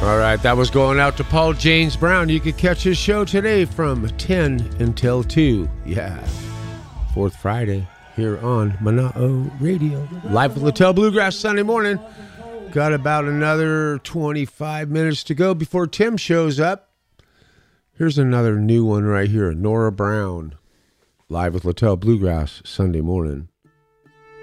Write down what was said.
All right, that was going out to Paul James Brown. You could catch his show today from 10 until 2. Yeah, fourth Friday here on Mana'o Radio. Live with Littell Bluegrass Sunday morning. Got about another 25 minutes to go before Tim shows up. Here's another new one right here, Nora Brown. Live with Littell Bluegrass Sunday morning.